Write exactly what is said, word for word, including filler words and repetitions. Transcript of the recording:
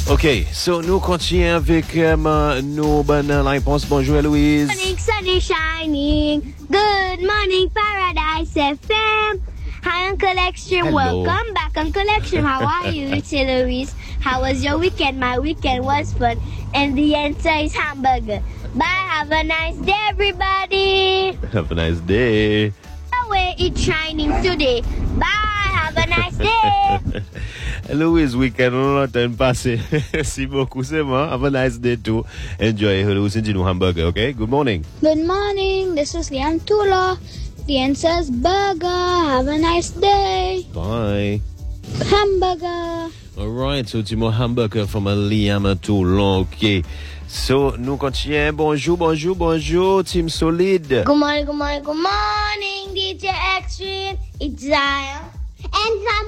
OK, so nous continuons avec um, nos bonnes réponses. Bonjour, Louise. Morning, sun is shining. Good morning, Paradise F M. Hi, Uncle Extreme. Hello. Welcome back, Uncle Extreme. How are you? It's Louise. How was your weekend? My weekend was fun. And the answer is hamburger. Bye. Have a nice day, everybody. Have a nice day. Away, it's shining today. Bye. Have a nice day. Louise, weekend, on l'entend passer. Merci beaucoup, c'est moi. Have a nice day too. Enjoy. Louise, and hamburger, okay? Good morning. Good morning. This is Liam Tula. The answer is burger. Have a nice day. Bye. Hamburger. All right, so tu m'as hamburger from a Liam Toulon, okay. So, nous continuons. Bonjour, bonjour, bonjour, team solide. Good morning, good morning, good morning, D J Extreme. It's Zion. And